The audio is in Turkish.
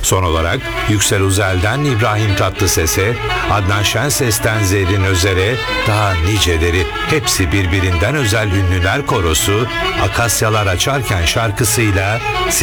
Son olarak Yüksel Uzel'den İbrahim Tatlıses'e, Adnan Şenses'ten Zerrin Özer'e, daha niceleri, hepsi birbirinden özel ünlüler korosu Akasyalar Açarken şarkısıyla size